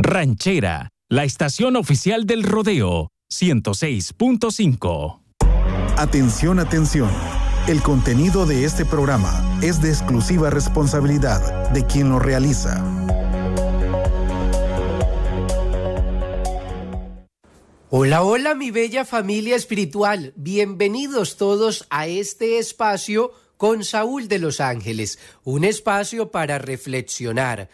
Ranchera, la estación oficial del rodeo, 106.5. Atención, atención. El contenido de este programa es de exclusiva responsabilidad de quien lo realiza. Hola, hola, mi bella familia espiritual. Bienvenidos todos a este espacio con Saúl de Los Ángeles. Un espacio para reflexionar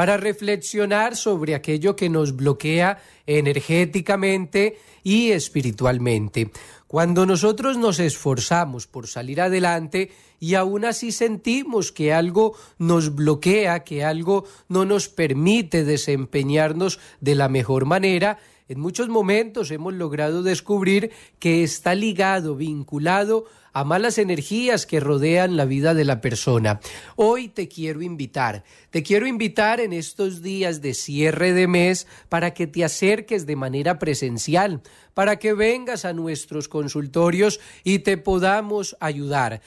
sobre aquello que nos bloquea energéticamente y espiritualmente. Cuando nosotros nos esforzamos por salir adelante y aún así sentimos que algo nos bloquea, que algo no nos permite desempeñarnos de la mejor manera, en muchos momentos hemos logrado descubrir que está ligado, vinculado a malas energías que rodean la vida de la persona. Hoy te quiero invitar en estos días de cierre de mes para que te acerques de manera presencial, para que vengas a nuestros consultorios y te podamos ayudar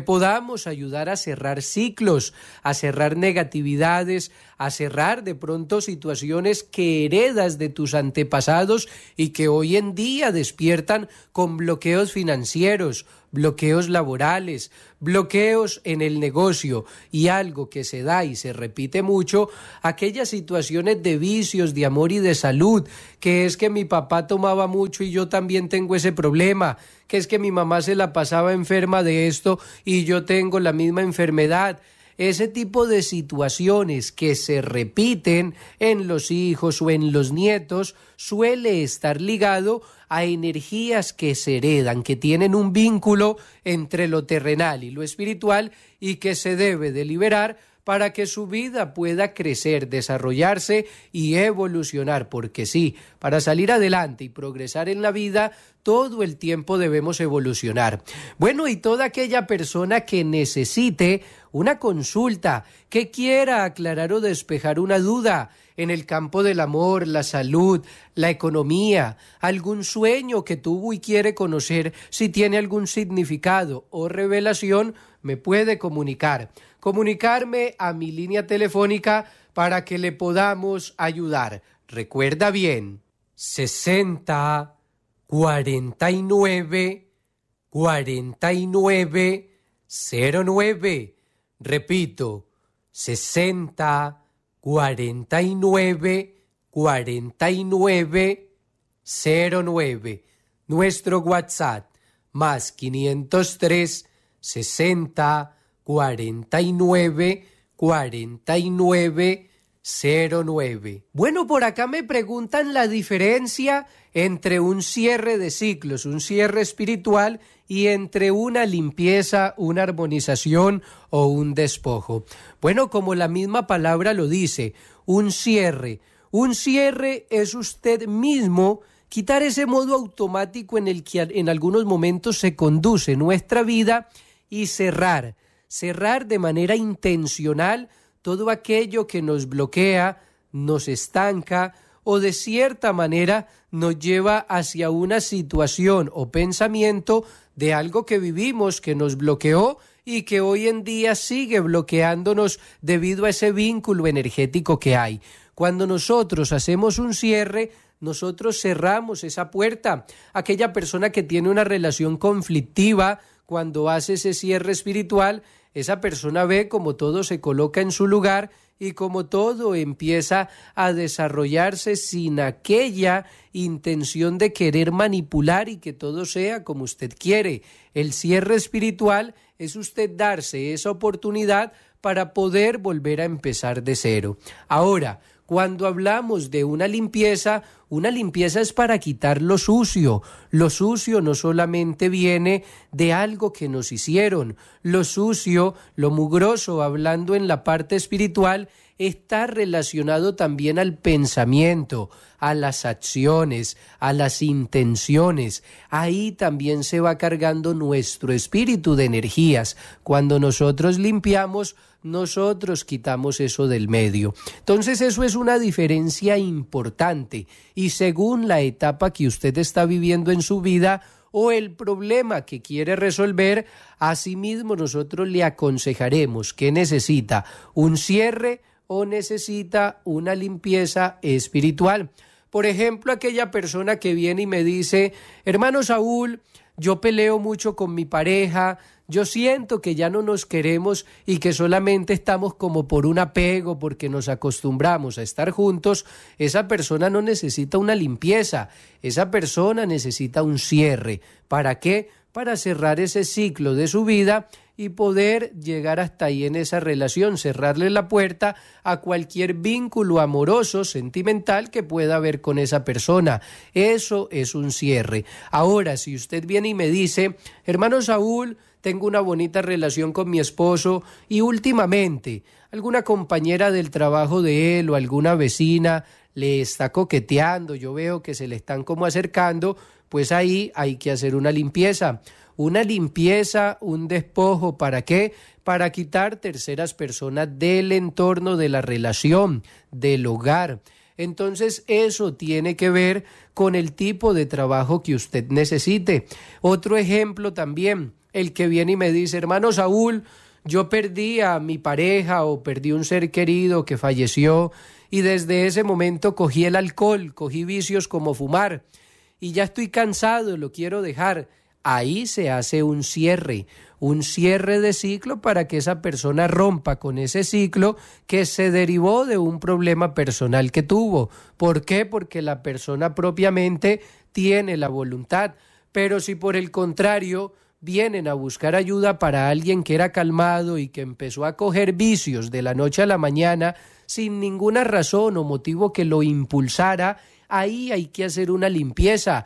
a cerrar ciclos, a cerrar negatividades, a cerrar de pronto situaciones que heredas de tus antepasados y que hoy en día despiertan con bloqueos financieros, bloqueos laborales, bloqueos en el negocio y algo que se da y se repite mucho, aquellas situaciones de vicios, de amor y de salud, que es que mi papá tomaba mucho y yo también tengo ese problema, que es que mi mamá se la pasaba enferma de esto y yo tengo la misma enfermedad. Ese tipo de situaciones que se repiten en los hijos o en los nietos suele estar ligado a energías que se heredan, que tienen un vínculo entre lo terrenal y lo espiritual y que se debe de liberar para que su vida pueda crecer, desarrollarse y evolucionar, porque sí, para salir adelante y progresar en la vida, todo el tiempo debemos evolucionar. Bueno, y toda aquella persona que necesite una consulta, que quiera aclarar o despejar una duda en el campo del amor, la salud, la economía, algún sueño que tuvo y quiere conocer si tiene algún significado o revelación, me puede comunicarme a mi línea telefónica para que le podamos ayudar. Recuerda bien, 60 49 49 09. Repito, 60 49 49 09. Nuestro WhatsApp, más 503 60 49 49 09. Bueno, por acá me preguntan la diferencia entre un cierre de ciclos, un cierre espiritual y entre una limpieza, una armonización o un despojo. Bueno, como la misma palabra lo dice, un cierre es usted mismo quitar ese modo automático en el que en algunos momentos se conduce nuestra vida y cerrar de manera intencional todo aquello que nos bloquea, nos estanca o de cierta manera nos lleva hacia una situación o pensamiento de algo que vivimos que nos bloqueó y que hoy en día sigue bloqueándonos debido a ese vínculo energético que hay. Cuando nosotros hacemos un cierre, nosotros cerramos esa puerta. Aquella persona que tiene una relación conflictiva, cuando hace ese cierre espiritual, esa persona ve como todo se coloca en su lugar y como todo empieza a desarrollarse sin aquella intención de querer manipular y que todo sea como usted quiere. El cierre espiritual es usted darse esa oportunidad para poder volver a empezar de cero. Ahora, cuando hablamos de una limpieza es para quitar lo sucio. Lo sucio no solamente viene de algo que nos hicieron. Lo sucio, lo mugroso, hablando en la parte espiritual, está relacionado también al pensamiento, a las acciones, a las intenciones. Ahí también se va cargando nuestro espíritu de energías. Cuando nosotros limpiamos, nosotros quitamos eso del medio. Entonces eso es una diferencia importante y según la etapa que usted está viviendo en su vida o el problema que quiere resolver, asimismo nosotros le aconsejaremos que necesita un cierre o necesita una limpieza espiritual. Por ejemplo, aquella persona que viene y me dice: hermano Saúl, yo peleo mucho con mi pareja, yo siento que ya no nos queremos y que solamente estamos como por un apego, porque nos acostumbramos a estar juntos. Esa persona no necesita una limpieza, esa persona necesita un cierre. ¿Para qué? Para cerrar ese ciclo de su vida y poder llegar hasta ahí en esa relación, cerrarle la puerta a cualquier vínculo amoroso, sentimental que pueda haber con esa persona. Eso es un cierre. Ahora, si usted viene y me dice: hermano Saúl, tengo una bonita relación con mi esposo y últimamente alguna compañera del trabajo de él o alguna vecina le está coqueteando, yo veo que se le están como acercando, pues ahí hay que hacer una limpieza. Una limpieza, un despojo, ¿para qué? Para quitar terceras personas del entorno de la relación, del hogar. Entonces eso tiene que ver con el tipo de trabajo que usted necesite. Otro ejemplo también, el que viene y me dice: hermano Saúl, yo perdí a mi pareja o perdí un ser querido que falleció y desde ese momento cogí el alcohol, cogí vicios como fumar y ya estoy cansado, lo quiero dejar. Ahí se hace un cierre de ciclo para que esa persona rompa con ese ciclo que se derivó de un problema personal que tuvo. ¿Por qué? Porque la persona propiamente tiene la voluntad, pero si por el contrario vienen a buscar ayuda para alguien que era calmado y que empezó a coger vicios de la noche a la mañana sin ninguna razón o motivo que lo impulsara, ahí hay que hacer una limpieza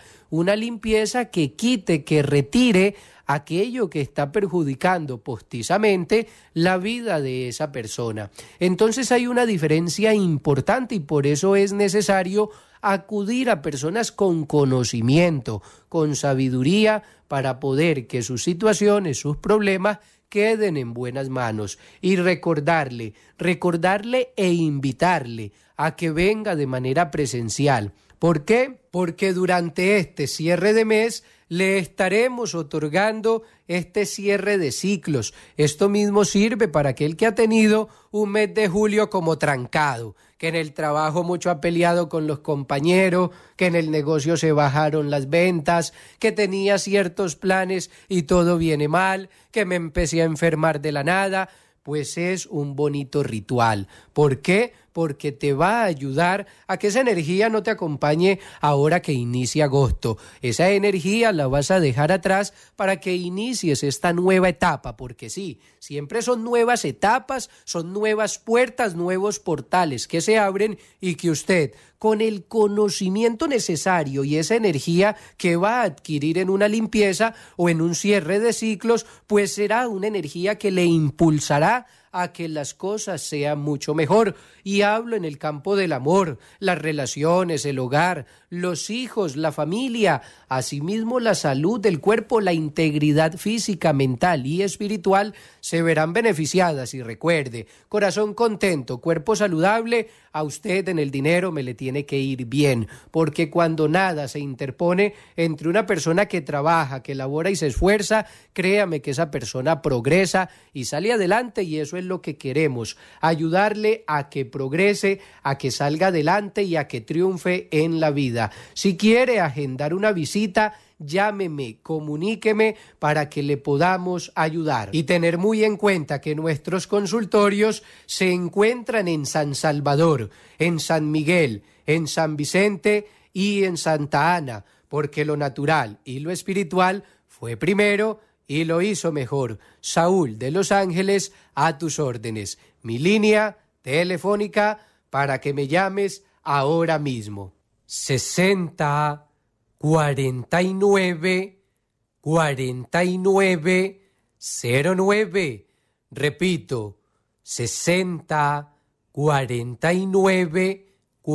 que quite, que retire aquello que está perjudicando postizamente la vida de esa persona. Entonces hay una diferencia importante y por eso es necesario acudir a personas con conocimiento, con sabiduría, para poder que sus situaciones, sus problemas queden en buenas manos y recordarle e invitarle a que venga de manera presencial. ¿Por qué? Porque durante este cierre de mes le estaremos otorgando este cierre de ciclos. Esto mismo sirve para aquel que ha tenido un mes de julio como trancado, que en el trabajo mucho ha peleado con los compañeros, que en el negocio se bajaron las ventas, que tenía ciertos planes y todo viene mal, que me empecé a enfermar de la nada. Pues es un bonito ritual. ¿Por qué? Porque te va a ayudar a que esa energía no te acompañe ahora que inicia agosto. Esa energía la vas a dejar atrás para que inicies esta nueva etapa, porque sí, siempre son nuevas etapas, son nuevas puertas, nuevos portales que se abren y que usted, con el conocimiento necesario y esa energía que va a adquirir en una limpieza o en un cierre de ciclos, pues será una energía que le impulsará a que las cosas sean mucho mejor. Y hablo en el campo del amor, las relaciones, el hogar, los hijos, la familia, asimismo la salud del cuerpo, la integridad física, mental y espiritual se verán beneficiadas. Y recuerde, corazón contento, cuerpo saludable, a usted en el dinero me le tiene que ir bien, porque cuando nada se interpone entre una persona que trabaja, que labora y se esfuerza, créame que esa persona progresa y sale adelante, y eso es lo que queremos, ayudarle a que progrese, a que salga adelante y a que triunfe en la vida. Si quiere agendar una visita, llámeme, comuníqueme para que le podamos ayudar. Y tener muy en cuenta que nuestros consultorios se encuentran en San Salvador, en San Miguel, en San Vicente y en Santa Ana, porque lo natural y lo espiritual fue primero y lo hizo mejor. Saúl de Los Ángeles, a tus órdenes. Mi línea telefónica para que me llames ahora mismo. 60 49 49 09. Repito, 60 49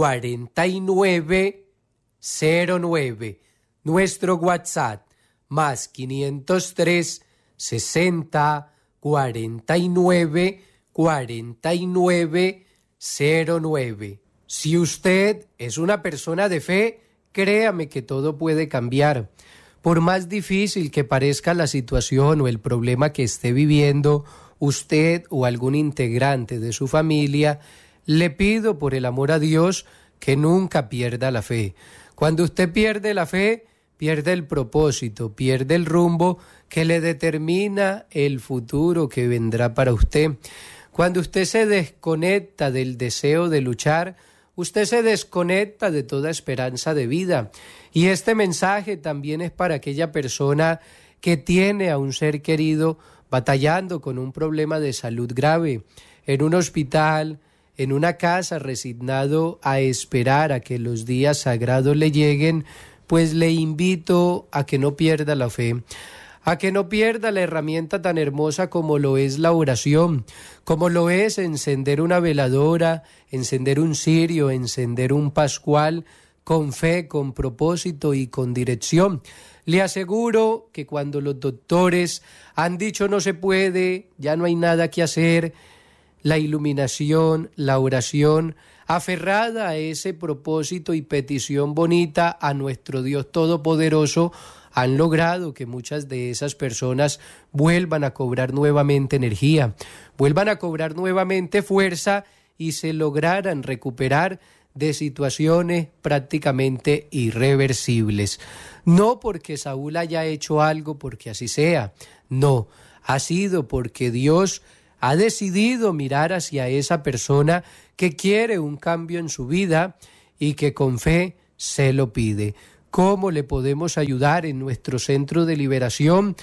49 09. Nuestro WhatsApp más 503 60 49 49 09. Si usted es una persona de fe, créame que todo puede cambiar. Por más difícil que parezca la situación o el problema que esté viviendo, usted o algún integrante de su familia, Le pido por el amor a Dios que nunca pierda la fe. Cuando usted pierde la fe, pierde el propósito, pierde el rumbo que le determina el futuro que vendrá para usted. Cuando usted se desconecta del deseo de luchar, usted se desconecta de toda esperanza de vida. Y este mensaje también es para aquella persona que tiene a un ser querido batallando con un problema de salud grave, en un hospital, en una casa, resignado a esperar a que los días sagrados le lleguen, pues le invito a que no pierda la fe, a que no pierda la herramienta tan hermosa como lo es la oración, como lo es encender una veladora, encender un cirio, encender un pascual, con fe, con propósito y con dirección. Le aseguro que cuando los doctores han dicho no se puede, ya no hay nada que hacer, la iluminación, la oración, aferrada a ese propósito y petición bonita a nuestro Dios Todopoderoso, han logrado que muchas de esas personas vuelvan a cobrar nuevamente energía, vuelvan a cobrar nuevamente fuerza y se lograran recuperar de situaciones prácticamente irreversibles. No porque Saúl haya hecho algo porque así sea, no, ha sido porque Dios ha decidido mirar hacia esa persona que quiere un cambio en su vida y que con fe se lo pide. ¿Cómo le podemos ayudar en nuestro centro de liberación?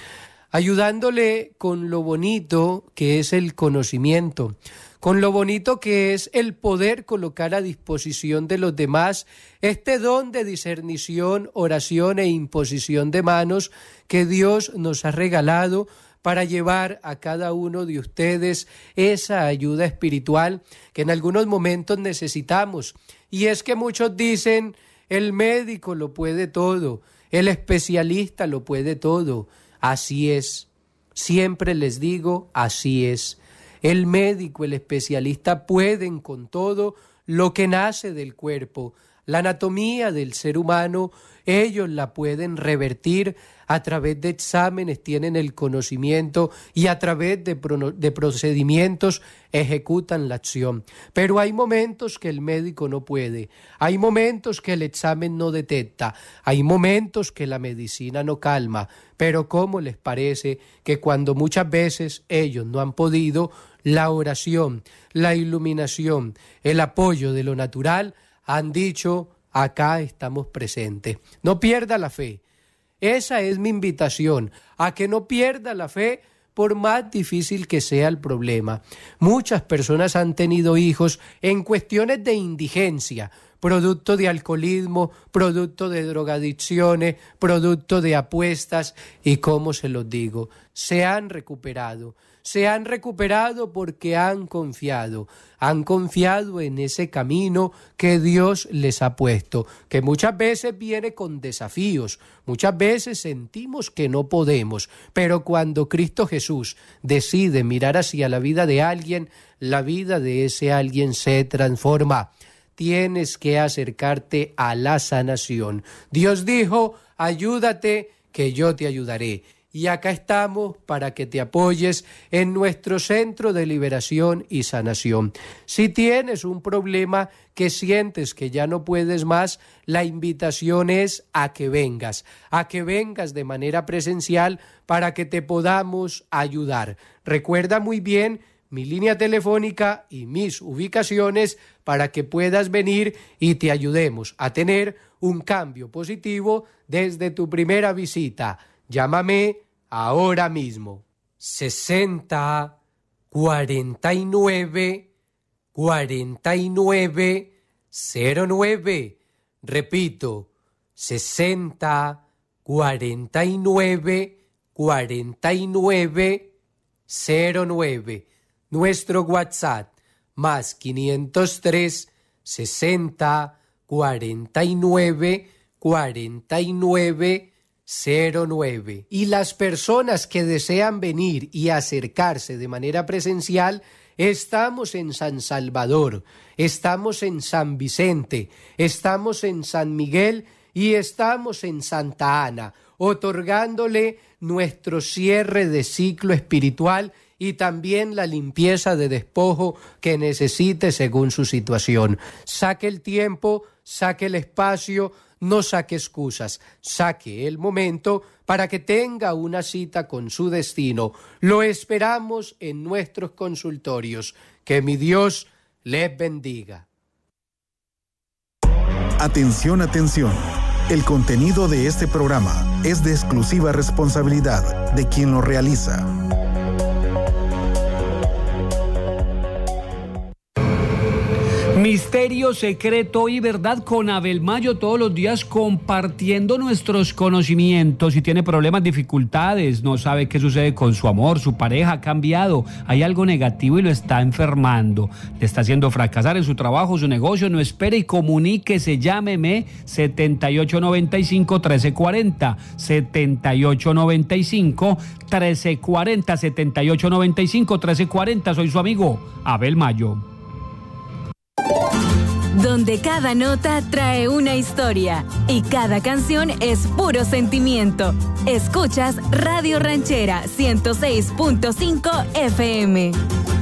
Ayudándole con lo bonito que es el conocimiento, con lo bonito que es el poder colocar a disposición de los demás este don de discernición, oración e imposición de manos que Dios nos ha regalado para llevar a cada uno de ustedes esa ayuda espiritual que en algunos momentos necesitamos. Y es que muchos dicen, el médico lo puede todo, el especialista lo puede todo. Así es, siempre les digo, así es. El médico, el especialista pueden con todo lo que nace del cuerpo. La anatomía del ser humano, ellos la pueden revertir a través de exámenes, tienen el conocimiento y a través de procedimientos ejecutan la acción. Pero hay momentos que el médico no puede, hay momentos que el examen no detecta, hay momentos que la medicina no calma. Pero ¿cómo les parece que cuando muchas veces ellos no han podido, la oración, la iluminación, el apoyo de lo natural, han dicho, acá estamos presentes? No pierda la fe. Esa es mi invitación, a que no pierda la fe por más difícil que sea el problema. Muchas personas han tenido hijos en cuestiones de indigencia, producto de alcoholismo, producto de drogadicciones, producto de apuestas y, ¿cómo se los digo? Se han recuperado porque han confiado en ese camino que Dios les ha puesto, que muchas veces viene con desafíos, muchas veces sentimos que no podemos, pero cuando Cristo Jesús decide mirar hacia la vida de alguien, la vida de ese alguien se transforma. Tienes que acercarte a la sanación. Dios dijo, ayúdate que yo te ayudaré. Y acá estamos para que te apoyes en nuestro centro de liberación y sanación. Si tienes un problema que sientes que ya no puedes más, la invitación es a que vengas de manera presencial para que te podamos ayudar. Recuerda muy bien mi línea telefónica y mis ubicaciones para que puedas venir y te ayudemos a tener un cambio positivo desde tu primera visita. Llámame ahora mismo. 60 49 49 09. Repito, 60 49 49 09. Nuestro WhatsApp más 503 60 49 49 09. Y las personas que desean venir y acercarse de manera presencial, estamos en San Salvador, estamos en San Vicente, estamos en San Miguel y estamos en Santa Ana, otorgándole nuestro cierre de ciclo espiritual y también la limpieza de despojo que necesite según su situación. Saque el tiempo, saque el espacio, no saque excusas, saque el momento para que tenga una cita con su destino. Lo esperamos en nuestros consultorios. Que mi Dios les bendiga. Atención, atención. El contenido de este programa es de exclusiva responsabilidad de quien lo realiza. Misterio, secreto y verdad con Abel Mayo, todos los días compartiendo nuestros conocimientos. Si tiene problemas, dificultades, no sabe qué sucede con su amor, su pareja ha cambiado, hay algo negativo y lo está enfermando, le está haciendo fracasar en su trabajo, su negocio, no espere y comuníquese, llámeme 7895-1340, 7895-1340, 7895-1340, soy su amigo Abel Mayo. Donde cada nota trae una historia y cada canción es puro sentimiento. Escuchas Radio Ranchera 106.5 FM.